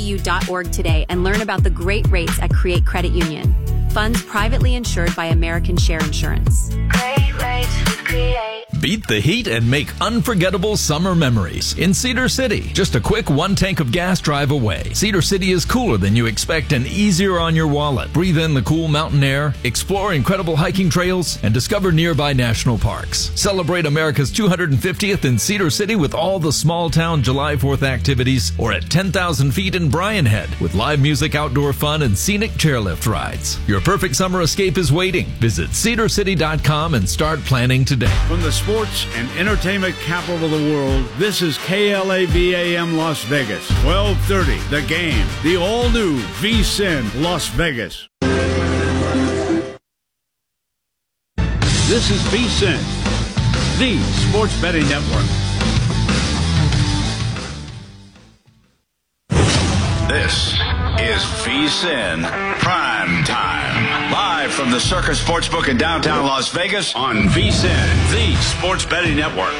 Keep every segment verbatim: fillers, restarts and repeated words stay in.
u dot org today and learn about the great rates at Create Credit Union. Funds privately insured by American Share Insurance. Great rates with Create. Beat the heat and make unforgettable summer memories in Cedar City. Just a quick one tank of gas drive away. Cedar City is cooler than you expect and easier on your wallet. Breathe in the cool mountain air, explore incredible hiking trails, and discover nearby national parks. Celebrate America's two hundred fiftieth in Cedar City with all the small town July fourth activities, or at ten thousand feet in Bryan Head with live music, outdoor fun, and scenic chairlift rides. Your perfect summer escape is waiting. Visit cedar city dot com and start planning today. From the sports and entertainment capital of the world, this is K L A V A M Las Vegas. twelve thirty, The Game. The all-new V S I N Las Vegas. This is V S I N, the sports betting network. This is V S I N Prime Time. Live from the Circus Sportsbook in downtown Las Vegas on V S I N, the sports betting network.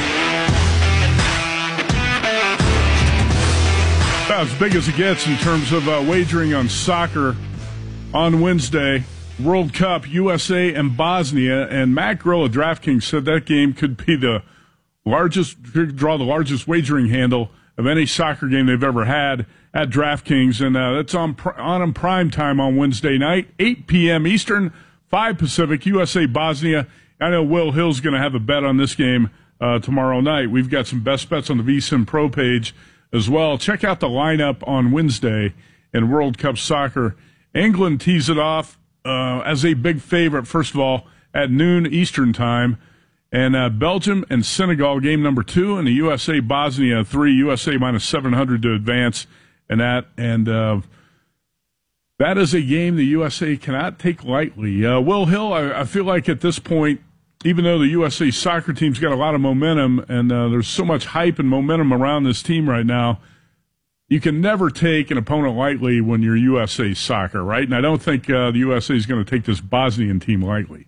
About as big as it gets in terms of uh, wagering on soccer on Wednesday. World Cup, U S A and Bosnia. And Matt Groh of DraftKings said that game could be the largest, draw the largest wagering handle of any soccer game they've ever had at DraftKings, and uh, that's on on in prime time on Wednesday night, eight p.m. Eastern, five Pacific, U S A Bosnia. I know Will Hill's going to have a bet on this game uh, tomorrow night. We've got some best bets on the V S I N Pro page as well. Check out the lineup on Wednesday in World Cup soccer. England tees it off uh, as a big favorite, first of all, at noon Eastern time. And uh, Belgium and Senegal, game number two, and the U S A Bosnia three, U S A minus seven hundred to advance. And that, and uh, that is a game the U S A cannot take lightly. Uh, Will Hill, I, I feel like at this point, even though the U S A soccer team's got a lot of momentum, and uh, there's so much hype and momentum around this team right now, you can never take an opponent lightly when you're U S A soccer, right? And I don't think uh, the U S A is going to take this Bosnian team lightly.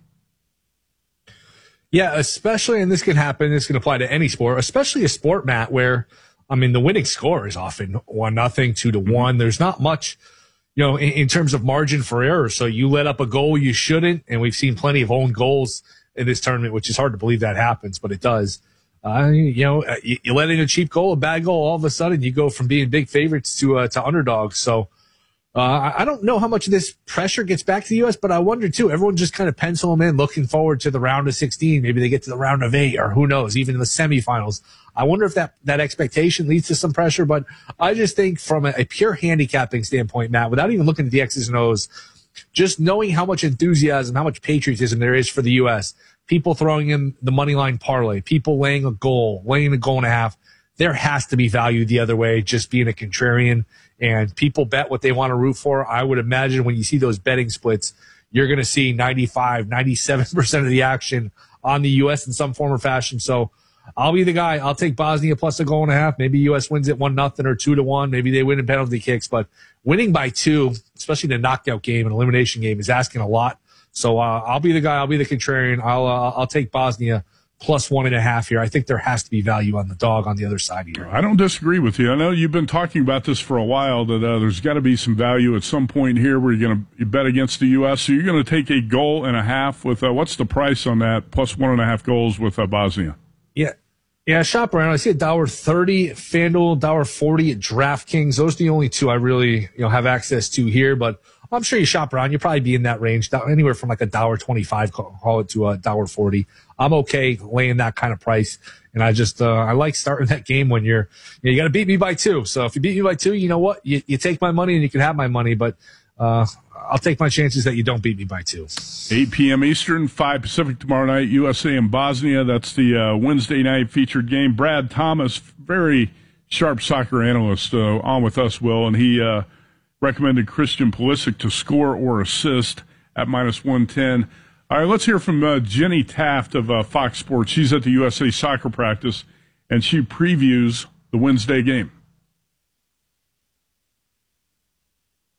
Yeah, especially, and this can happen, this can apply to any sport, especially a sport, Matt, where I mean, the winning score is often one nothing, two to one. There's not much, you know, in, in terms of margin for error. So you let up a goal you shouldn't, and we've seen plenty of own goals in this tournament, which is hard to believe that happens, but it does. Uh, you know, you, you let in a cheap goal, a bad goal, all of a sudden you go from being big favorites to uh, to underdogs. So uh, I, I don't know how much of this pressure gets back to the U S, but I wonder too. Everyone just kind of pencil them in, looking forward to the round of sixteen. Maybe they get to the round of eight, or who knows, even in the semifinals. I wonder if that, that expectation leads to some pressure, but I just think from a, a pure handicapping standpoint, Matt, without even looking at the X's and O's, just knowing how much enthusiasm, how much patriotism there is for the U S, people throwing in the money line parlay, people laying a goal, laying a goal and a half, there has to be value the other way, just being a contrarian, and people bet what they want to root for. I would imagine when you see those betting splits, you're going to see ninety-five, ninety-seven percent of the action on the U S in some form or fashion. So I'll be the guy. I'll take Bosnia plus a goal and a half. Maybe U S wins it one nothing or two to one. Maybe they win in penalty kicks, but winning by two, especially in a knockout game, an elimination game, is asking a lot. So uh, I'll be the guy. I'll be the contrarian. I'll uh, I'll take Bosnia plus one and a half here. I think there has to be value on the dog on the other side here. I don't disagree with you. I know you've been talking about this for a while, that uh, there's got to be some value at some point here where you're going to bet against the U S. So you're going to take a goal and a half with, uh, what's the price on that, plus one and a half goals with uh, Bosnia? Yeah. Yeah, shop around. I see a dollar thirty at FanDuel, dollar forty at DraftKings. Those are the only two I really, you know, have access to here. But I'm sure you shop around, you'll probably be in that range, anywhere from like a dollar twenty-five, call it, to a dollar forty. I'm okay laying that kind of price, and I just uh, I like starting that game when you're, you know, you got to beat me by two. So if you beat me by two, you know what, you, you take my money and you can have my money, but uh, I'll take my chances that you don't beat me by two. eight p.m. Eastern, five Pacific tomorrow night, U S A and Bosnia. That's the uh, Wednesday night featured game. Brad Thomas, very sharp soccer analyst, uh, on with us, Will, and he uh, recommended Christian Pulisic to score or assist at minus one ten. All right, let's hear from uh, Jenny Taft of uh, Fox Sports. She's at the U S A soccer practice, and she previews the Wednesday game.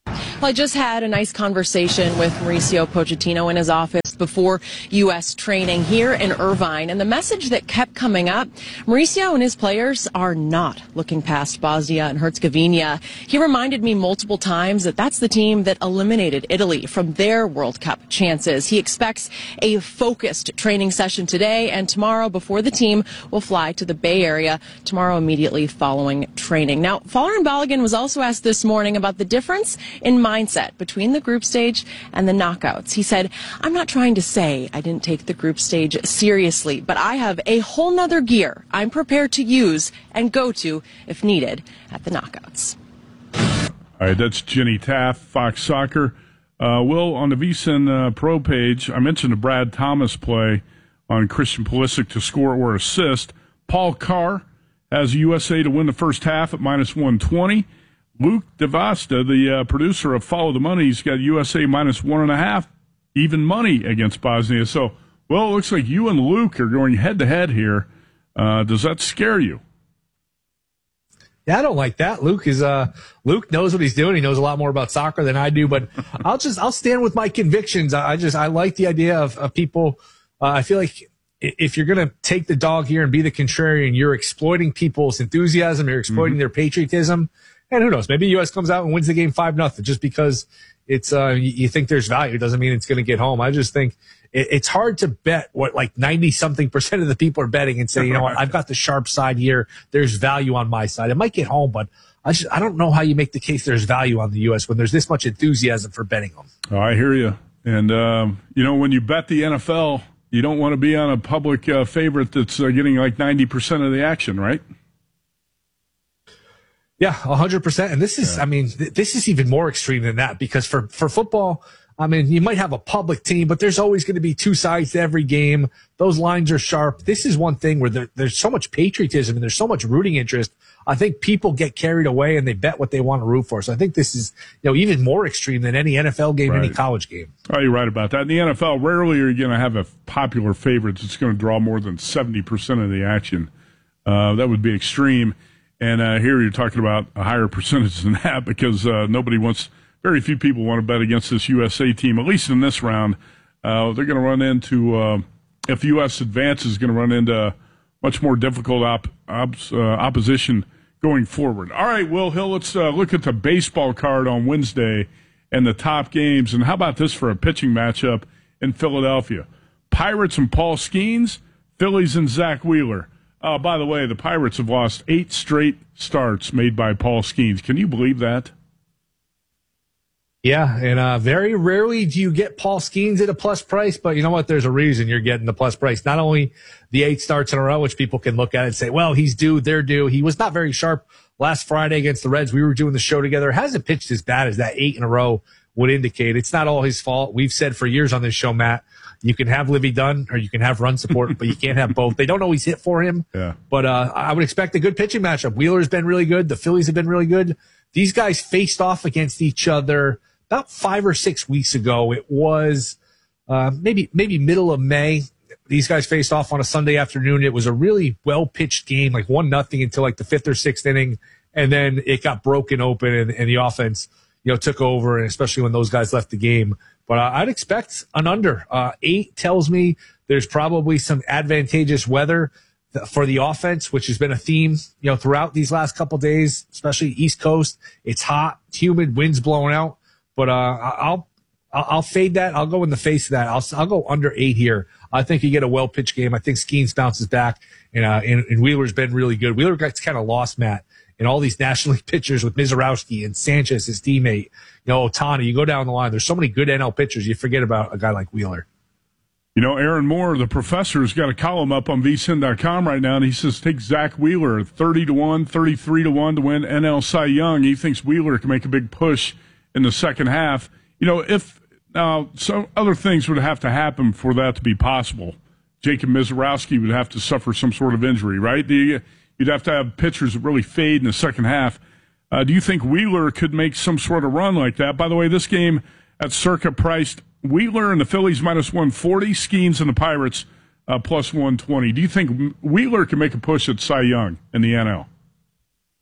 Well, I just had a nice conversation with Mauricio Pochettino in his office before U S training here in Irvine, and the message that kept coming up, Mauricio and his players are not looking past Bosnia and Herzegovina. He reminded me multiple times that that's the team that eliminated Italy from their World Cup chances. He expects a focused training session today and tomorrow before the team will fly to the Bay Area tomorrow immediately following training. Now, Folarin Balogun was also asked this morning about the difference in mindset between the group stage and the knockouts. He said, I'm not trying to say I didn't take the group stage seriously, but I have a whole nother gear I'm prepared to use and go to if needed at the knockouts. All right, that's Jenny Taft, Fox Soccer. Uh, Will, on the VSiN uh, Pro page, I mentioned the Brad Thomas play on Christian Pulisic to score or assist. Paul Carr has U S A to win the first half at minus one twenty. Luke DeVasta, the uh, producer of Follow the Money, he's got U S A minus one and a half, even money against Bosnia. So, well, it looks like you and Luke are going head-to-head here. Uh, does that scare you? Yeah, I don't like that. Luke is uh Luke knows what he's doing. He knows a lot more about soccer than I do, but I'll just I'll stand with my convictions. I just I like the idea of, of people. Uh, I feel like if you're going to take the dog here and be the contrarian, you're exploiting people's enthusiasm, you're exploiting mm-hmm. their patriotism. And who knows, maybe U S comes out and wins the game five nothing just because it's uh you, you think there's value doesn't mean it's going to get home. I just think it, it's hard to bet what like ninety something percent of the people are betting and say, you know what, I've got the sharp side here. There's value on my side. It might get home, but I just I don't know how you make the case there's value on the U S when there's this much enthusiasm for betting them. Oh, I hear you. And um, you know, when you bet the N F L, you don't want to be on a public uh, favorite that's uh, getting like ninety percent of the action, right? Yeah, one hundred percent. And this is, yeah. I mean, th- this is even more extreme than that because for, for football, I mean, you might have a public team, but there's always going to be two sides to every game. Those lines are sharp. This is one thing where there, there's so much patriotism and there's so much rooting interest. I think people get carried away and they bet what they want to root for. So I think this is, you know, even more extreme than any N F L game, right. any college game. Oh, you're right about that. In the N F L, rarely are you going to have a popular favorite that's going to draw more than seventy percent of the action. Uh, that would be extreme. And uh, here you're talking about a higher percentage than that because uh, nobody wants, very few people want to bet against this U S A team, at least in this round. Uh, they're going to run into, uh, if the U S advances, is going to run into much more difficult op, op, uh, opposition going forward. All right, Will Hill, let's uh, look at the baseball card on Wednesday and the top games. And how about this for a pitching matchup in Philadelphia? Pirates and Paul Skeens, Phillies and Zach Wheeler. Uh, by the way, the Pirates have lost eight straight starts made by Paul Skeens. Can you believe that? Yeah, and uh, very rarely do you get Paul Skeens at a plus price, but you know what? There's a reason you're getting the plus price. Not only the eight starts in a row, which people can look at and say, well, he's due, they're due. He was not very sharp last Friday against the Reds. We were doing the show together. Hasn't pitched as bad as that eight in a row would indicate. It's not all his fault. We've said for years on this show, Matt, you can have Livy Dunn or you can have run support, but you can't have both. They don't always hit for him. Yeah. But uh, I would expect a good pitching matchup. Wheeler's been really good. The Phillies have been really good. These guys faced off against each other about five or six weeks ago. It was uh, maybe maybe middle of May. These guys faced off on a Sunday afternoon. It was a really well-pitched game, like one nothing until like the fifth or sixth inning, and then it got broken open and, and the offense, you know, took over, and especially when those guys left the game. But uh, I'd expect an under. Uh, eight tells me there's probably some advantageous weather th- for the offense, which has been a theme, you know, throughout these last couple days, especially East Coast. It's hot, it's humid, winds blowing out. But uh, I'll I'll, I'll fade that. I'll go in the face of that. I'll I'll go under eight here. I think you get a well pitched game. I think Skeens bounces back, and uh, and, and Wheeler's been really good. Wheeler gets kind of lost, Matt, in all these National League pitchers with Mizorowski and Sanchez, his teammate. You know, Ohtani. You go down the line. There's so many good N L pitchers. You forget about a guy like Wheeler. You know, Aaron Moore, the professor, has got a column up on V S I N dot com right now, and he says take Zach Wheeler thirty to one, thirty-three to one to win N L Cy Young. He thinks Wheeler can make a big push in the second half. You know, if now some other things would have to happen for that to be possible. Jacob Mizorowski would have to suffer some sort of injury, right? The, you'd have to have pitchers that really fade in the second half. Uh, do you think Wheeler could make some sort of run like that? By the way, this game at Circa priced Wheeler and the Phillies minus one forty, Skeens and the Pirates uh, plus one twenty. Do you think Wheeler can make a push at Cy Young in the N L?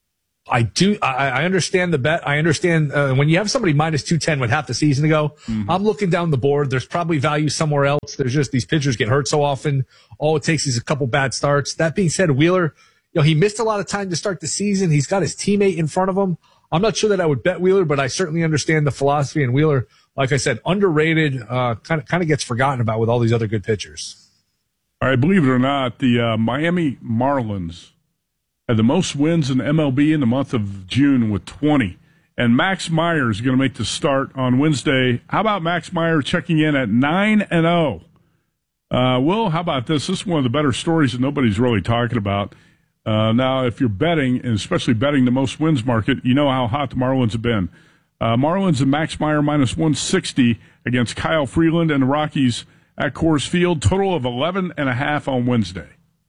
I do. I, I understand the bet. I understand uh, when you have somebody minus two ten with half the season to go. Mm-hmm. I'm looking down the board. There's probably value somewhere else. There's just these pitchers get hurt so often. All it takes is a couple bad starts. That being said, Wheeler, you know, he missed a lot of time to start the season. He's got his teammate in front of him. I'm not sure that I would bet Wheeler, but I certainly understand the philosophy. And Wheeler, like I said, underrated, uh, kind of kind of gets forgotten about with all these other good pitchers. All right, believe it or not, the uh, Miami Marlins had the most wins in M L B in the month of June with twenty. And Max Meyer is going to make the start on Wednesday. How about Max Meyer checking in at nine and oh? Uh, Will, how about this? This is one of the better stories that nobody's really talking about. Uh, now, if you're betting, and especially betting the most wins market, you know how hot the Marlins have been. Uh, Marlins and Max Meyer minus one sixty against Kyle Freeland and the Rockies at Coors Field. Total of eleven and a half on Wednesday.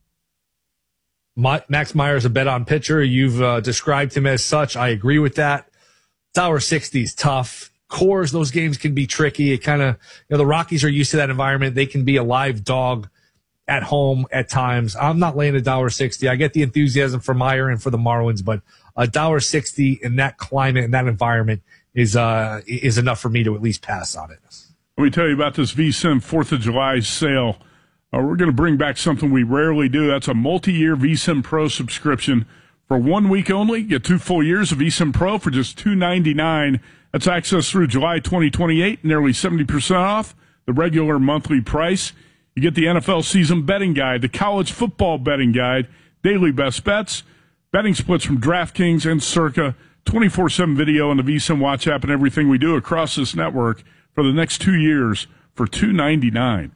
Max Meyer is a bet-on pitcher. You've uh, described him as such. I agree with that. one sixty is tough. Coors, those games can be tricky. It kind of, you know, the Rockies are used to that environment. They can be a live dog at home at times. I'm not laying a one sixty. I get the enthusiasm for Meyer and for the Marlins, but a one sixty in that climate and that environment is uh is enough for me to at least pass on it. Let me tell you about this V S I N fourth of July sale. Uh, we're going to bring back something we rarely do. That's a multi-year V S I N Pro subscription. For one week only, get two full years of V S I N Pro for just two ninety-nine. That's access through July twenty twenty-eight, nearly seventy percent off the regular monthly price. You get the N F L season betting guide, the college football betting guide, daily best bets, betting splits from DraftKings and Circa, twenty-four seven video on the V S I N Watch app, and everything we do across this network for the next two years for two ninety-nine.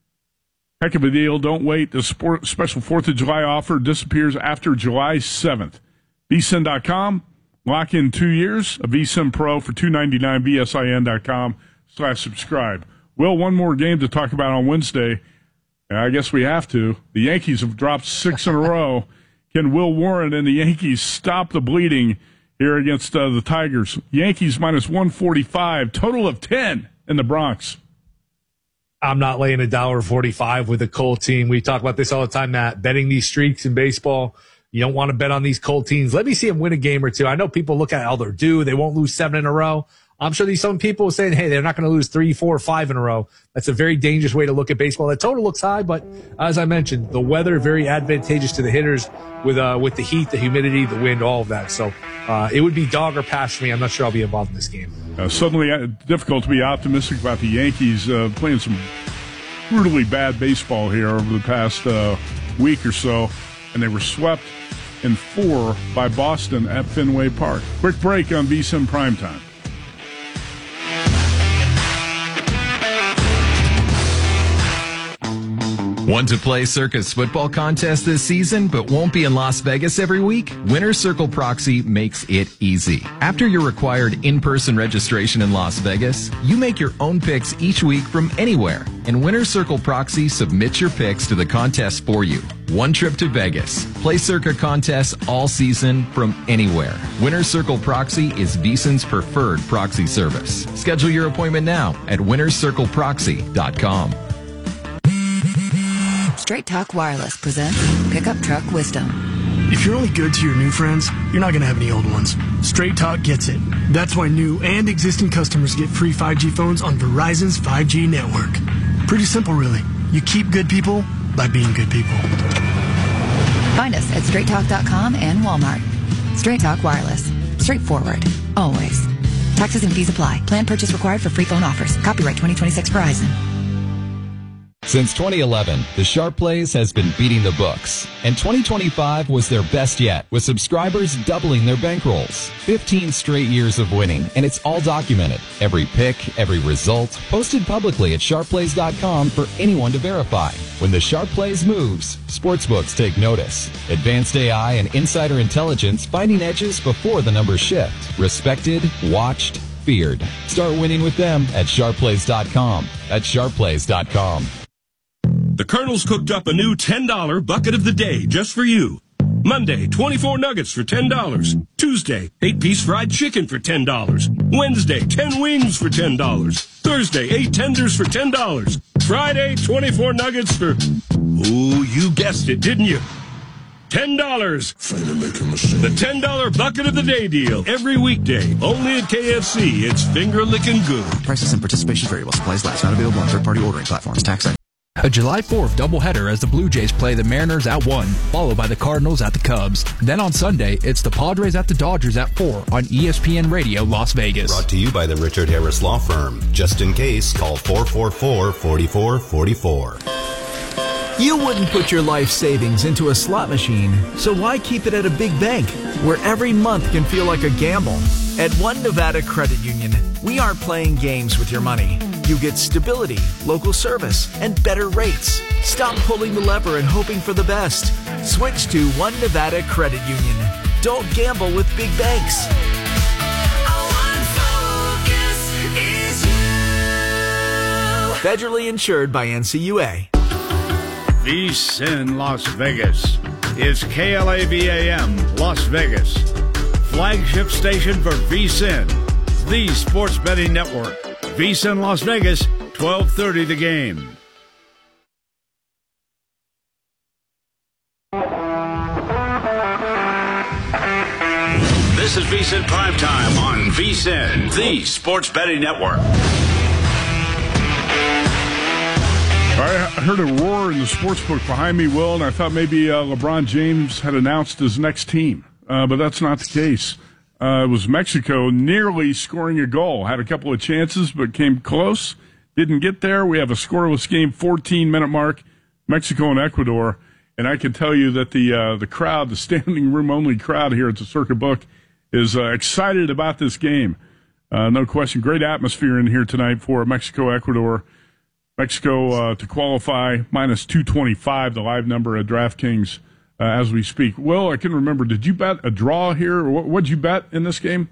Heck of a deal. Don't wait. The sport, special fourth of July offer disappears after July seventh. V S I N dot com. Lock in two years of V S I N Pro for two ninety-nine. V S I N dot com slash subscribe. Well, one more game to talk about on Wednesday. I guess we have to. The Yankees have dropped six in a row. Can Will Warren and the Yankees stop the bleeding here against uh, the Tigers? Yankees minus one forty-five. Total of ten in the Bronx. I'm not laying a one forty-five with a cold team. We talk about this all the time, Matt. Betting these streaks in baseball, you don't want to bet on these cold teams. Let me see them win a game or two. I know people look at how they're due. They won't lose seven in a row. I'm sure these some people are saying, hey, they're not going to lose three, four, five in a row. That's a very dangerous way to look at baseball. The total looks high, but as I mentioned, the weather very advantageous to the hitters with uh, with the heat, the humidity, the wind, all of that. So uh, it would be dog or pass for me. I'm not sure I'll be involved in this game. Uh, suddenly uh, difficult to be optimistic about the Yankees uh, playing some brutally bad baseball here over the past uh, week or so, and they were swept in four by Boston at Fenway Park. Quick break on V S I N Primetime. Want to play Circa's football contest this season but won't be in Las Vegas every week? Winner's Circle Proxy makes it easy. After your required in-person registration in Las Vegas, you make your own picks each week from anywhere, and Winner's Circle Proxy submits your picks to the contest for you. One trip to Vegas. Play Circa contests all season from anywhere. Winner's Circle Proxy is V S I N's preferred proxy service. Schedule your appointment now at winners circle proxy dot com. Straight Talk Wireless presents Pickup Truck Wisdom. If you're only good to your new friends, you're not going to have any old ones. Straight Talk gets it. That's why new and existing customers get free five G phones on Verizon's five G network. Pretty simple, really. You keep good people by being good people. Find us at straight talk dot com and Walmart. Straight Talk Wireless. Straightforward. Always. Taxes and fees apply. Plan purchase required for free phone offers. Copyright twenty twenty-six Verizon. Since twenty eleven, the Sharp Plays has been beating the books, and twenty twenty-five was their best yet, with subscribers doubling their bankrolls. fifteen straight years of winning, and it's all documented. Every pick, every result, posted publicly at sharp plays dot com for anyone to verify. When the Sharp Plays moves, sportsbooks take notice. Advanced A I and insider intelligence finding edges before the numbers shift. Respected, watched, feared. Start winning with them at sharp plays dot com. That's sharp plays dot com. The Colonel's cooked up a new ten dollar bucket of the day just for you. Monday, twenty-four nuggets for ten dollars. Tuesday, eight piece fried chicken for ten dollars. Wednesday, ten wings for ten dollars. Thursday, eight tenders for ten dollars. Friday, twenty-four nuggets for... Oh, you guessed it, didn't you? ten dollars. The ten dollar bucket of the day deal. Every weekday. Only at K F C. It's finger licking good. Prices and participation variable. Supplies last. Not available on third-party ordering platforms. Tax. A July fourth doubleheader as the Blue Jays play the Mariners at one, followed by the Cardinals at the Cubs. Then on Sunday, it's the Padres at the Dodgers at four on E S P N Radio Las Vegas. Brought to you by the Richard Harris Law Firm. Just in case, call four four four, four four four four. You wouldn't put your life savings into a slot machine, so why keep it at a big bank where every month can feel like a gamble? At One Nevada Credit Union, we aren't playing games with your money. You get stability, local service, and better rates. Stop pulling the lever and hoping for the best. Switch to One Nevada Credit Union. Don't gamble with big banks. Federally insured by N C U A. VSiN Las Vegas is K L A V A M Las Vegas, flagship station for VSiN, the sports betting network. VSiN Las Vegas, twelve thirty the game. This is VSiN Primetime on VSiN, the sports betting network. I heard a roar in the sportsbook behind me, Will, and I thought maybe uh, LeBron James had announced his next team, uh, but that's not the case. Uh, it was Mexico nearly scoring a goal. Had a couple of chances, but came close. Didn't get there. We have a scoreless game, fourteen-minute mark, Mexico and Ecuador. And I can tell you that the uh, the crowd, the standing room only crowd here at the Circuit Book, is uh, excited about this game. Uh, no question. Great atmosphere in here tonight for Mexico-Ecuador. Mexico uh, to qualify, minus two twenty-five, the live number at DraftKings uh, as we speak. Will, I can remember, did you bet a draw here? Or what what'd you bet in this game?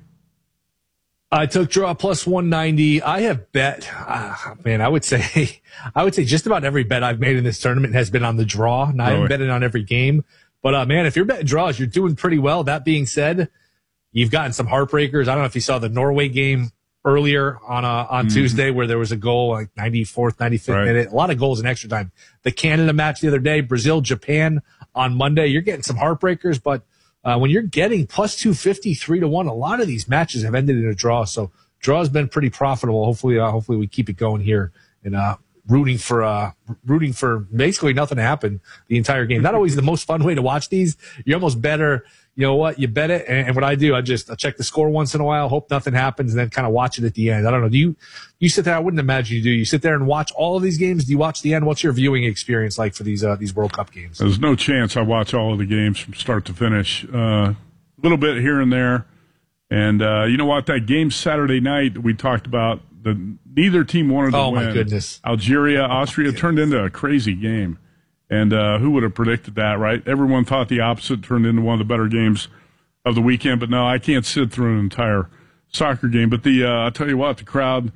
I took draw plus one ninety. I have bet, uh, man, I would say, I would say just about every bet I've made in this tournament has been on the draw. Now, I haven't betted on every game. But, uh, man, if you're betting draws, you're doing pretty well. That being said, you've gotten some heartbreakers. I don't know if you saw the Norway game earlier on uh, on mm. Tuesday where there was a goal like ninety-fourth, ninety-fifth right. minute. A lot of goals in extra time. The Canada match the other day, Brazil, Japan on Monday. You're getting some heartbreakers, but uh, when you're getting plus two fifty, three to one, a lot of these matches have ended in a draw. So draw has been pretty profitable. Hopefully, uh, hopefully we keep it going here and uh, rooting for uh, rooting for basically nothing to happen the entire game. Not always the most fun way to watch these. You're almost better. You know what? You bet it, and, and what I do, I just I check the score once in a while, hope nothing happens, and then kind of watch it at the end. I don't know. Do you you sit there? I wouldn't imagine you do. You sit there and watch all of these games. Do you watch the end? What's your viewing experience like for these uh, these World Cup games? There's no chance I watch all of the games from start to finish. Uh, a little bit here and there, and uh, you know what? That game Saturday night we talked about. The neither team wanted to oh, win. Oh my goodness! Algeria, Austria oh, turned into a crazy game. And uh, who would have predicted that, right? Everyone thought the opposite, turned into one of the better games of the weekend. But no, I can't sit through an entire soccer game. But the uh, I'll tell you what, the crowd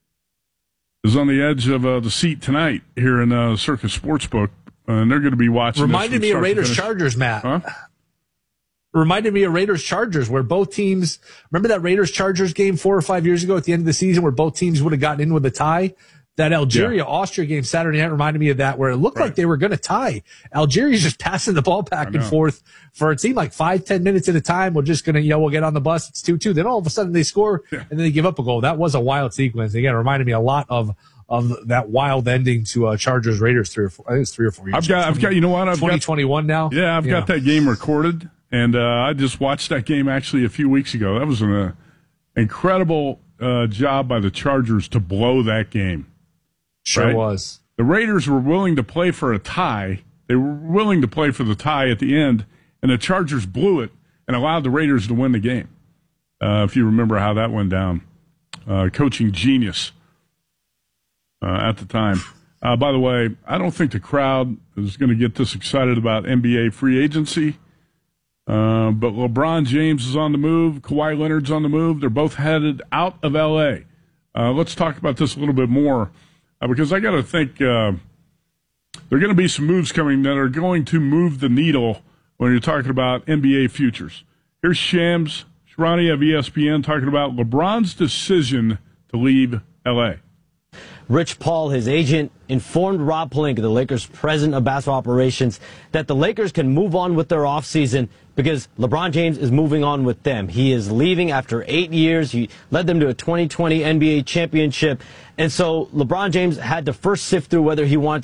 is on the edge of uh, the seat tonight here in uh, Circus Sportsbook, uh, and they're going to be watching. Reminded me of Raiders Chargers, Matt. Huh? Reminded me of Raiders Chargers, where both teams. Remember that Raiders Chargers game four or five years ago at the end of the season, where both teams would have gotten in with a tie. That Algeria-Austria game Saturday night reminded me of that, where it looked right. like they were going to tie. Algeria's just passing the ball back and forth for it seemed like five, ten minutes at a time. We're just going to, you know, we'll get on the bus. It's two two. Then all of a sudden they score, yeah. and then they give up a goal. That was a wild sequence. Again, it reminded me a lot of of that wild ending to uh, Chargers-Raiders three or four. I think it's three or four years I've got, I've got, you know what? I've twenty twenty-one got, now. Yeah, I've yeah. got that game recorded, and uh, I just watched that game actually a few weeks ago. That was an uh, incredible uh, job by the Chargers to blow that game. Sure right? was. The Raiders were willing to play for a tie. They were willing to play for the tie at the end, and the Chargers blew it and allowed the Raiders to win the game. Uh, if you remember how that went down. Uh, coaching genius uh, at the time. Uh, by the way, I don't think the crowd is going to get this excited about N B A free agency, uh, but LeBron James is on the move. Kawhi Leonard's on the move. They're both headed out of L A. Uh, let's talk about this a little bit more. Uh, because I got to think uh, there are going to be some moves coming that are going to move the needle when you're talking about N B A futures. Here's Shams Charania of E S P N talking about LeBron's decision to leave L A. Rich Paul, his agent, informed Rob Pelinka, the Lakers' president of basketball operations, that the Lakers can move on with their offseason because LeBron James is moving on with them. He is leaving after eight years. He led them to a twenty twenty N B A championship. And so LeBron James had to first sift through whether he wanted